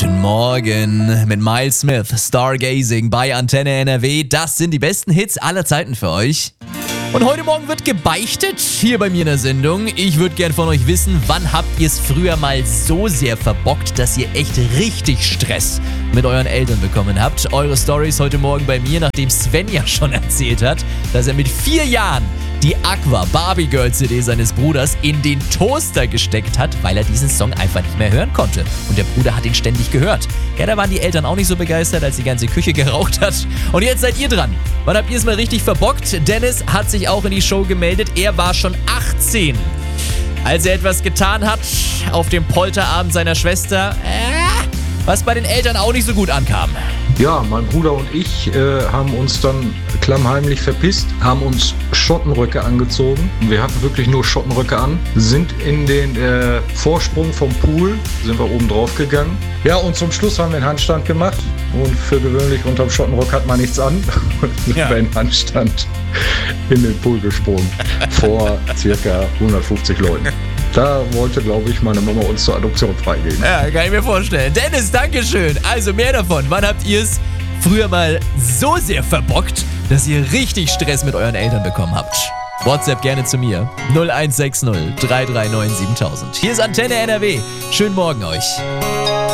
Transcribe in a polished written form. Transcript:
Guten Morgen mit Miles Smith, Stargazing bei Antenne NRW. Das sind die besten Hits aller Zeiten für euch. Und heute Morgen wird gebeichtet, hier bei mir in der Sendung. Ich würde gern von euch wissen, wann habt ihr es früher mal so sehr verbockt, dass ihr echt richtig Stress mit euren Eltern bekommen habt? Eure Storys heute Morgen bei mir, nachdem Sven ja schon erzählt hat, dass er mit 4 Jahren die Aqua Barbie Girl CD seines Bruders in den Toaster gesteckt hat, weil er diesen Song einfach nicht mehr hören konnte. Und der Bruder hat ihn ständig gehört. Ja, da waren die Eltern auch nicht so begeistert, als die ganze Küche geraucht hat. Und jetzt seid ihr dran. Wann habt ihr es mal richtig verbockt? Dennis hat sich auch in die Show gemeldet. Er war schon 18, als er etwas getan hat auf dem Polterabend seiner Schwester, was bei den Eltern auch nicht so gut ankam. Ja, mein Bruder und ich haben uns dann klammheimlich verpisst, haben uns Schottenröcke angezogen. Wir hatten wirklich nur Schottenröcke an, sind in den Vorsprung vom Pool, sind wir oben drauf gegangen. Ja, und zum Schluss haben wir einen Handstand gemacht. Und für gewöhnlich unterm Schottenrock hat man nichts an. Und sind wir in Handstand in den Pool gesprungen. Vor circa 150 Leuten. Da wollte, glaube ich, meine Mama uns zur Adoption freigeben. Ja, kann ich mir vorstellen. Dennis, dankeschön. Also mehr davon. Wann habt ihr es früher mal so sehr verbockt, dass ihr richtig Stress mit euren Eltern bekommen habt? WhatsApp gerne zu mir. 0160 339 7000. Hier ist Antenne NRW. Schönen Morgen euch.